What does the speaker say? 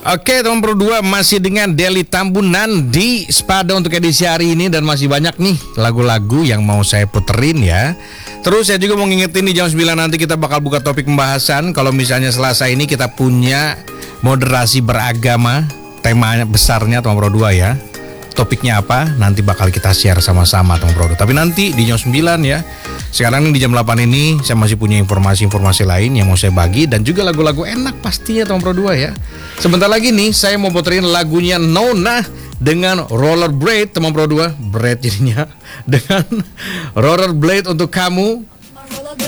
Oke teman Pro 2, masih dengan Deli Tambunan di Spada untuk edisi hari ini. Dan masih banyak nih lagu-lagu yang mau saya puterin ya. Terus saya juga mau ngingetin di jam 9 nanti kita bakal buka topik pembahasan. Kalau misalnya Selasa ini kita punya moderasi beragama. Temanya besarnya teman Pro 2 ya. Topiknya apa? Nanti bakal kita share sama-sama teman Pro 2. Tapi nanti di jam 9 ya. Sekarang di jam 8 ini saya masih punya informasi-informasi lain yang mau saya bagi. Dan juga lagu-lagu enak pastinya teman Pro 2 ya. Sebentar lagi nih saya mau puterin lagunya Nona dengan Rollerblade teman Pro 2. Bread jadinya. Dengan Rollerblade untuk kamu.